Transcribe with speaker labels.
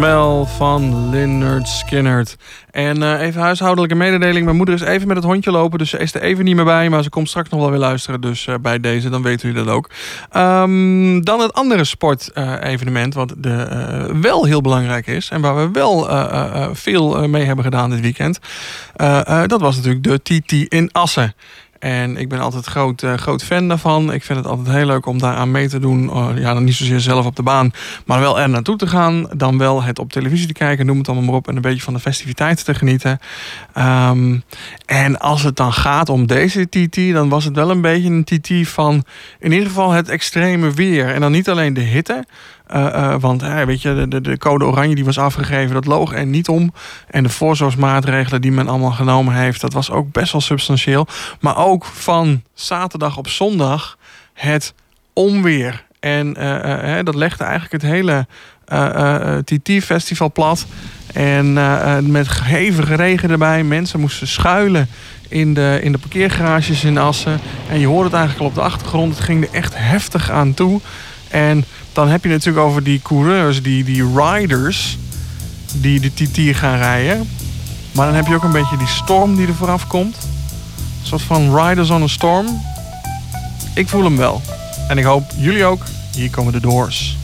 Speaker 1: Mel van Lynyrd Skynyrd. En even huishoudelijke mededeling. Mijn moeder is even met het hondje lopen, dus ze is er even niet meer bij. Maar ze komt straks nog wel weer luisteren, dus bij deze, dan weten jullie dat ook. Dan het andere sportevenement, wat wel heel belangrijk is. En waar we wel veel mee hebben gedaan dit weekend. Dat was natuurlijk de TT in Assen. En ik ben altijd groot fan daarvan. Ik vind het altijd heel leuk om daaraan mee te doen. Dan niet zozeer zelf op de baan, maar wel er naartoe te gaan. Dan wel het op televisie te kijken, noem het allemaal maar op. En een beetje van de festiviteiten te genieten. En als het dan gaat om deze TT, dan was het wel een beetje een TT van in ieder geval het extreme weer. En dan niet alleen de hitte. Want weet je, de code oranje die was afgegeven, dat loog er niet om. En de voorzorgsmaatregelen die men allemaal genomen heeft, dat was ook best wel substantieel. Maar ook van zaterdag op zondag het onweer. En dat legde eigenlijk het hele TT-festival plat. En met hevige regen erbij. Mensen moesten schuilen in de parkeergarages in Assen. En je hoorde het eigenlijk al op de achtergrond. Het ging er echt heftig aan toe. En dan heb je natuurlijk over die coureurs, die riders, die de TT gaan rijden. Maar dan heb je ook een beetje die storm die er vooraf komt. Een soort van riders on a storm. Ik voel hem wel. En ik hoop jullie ook. Hier komen de Doors.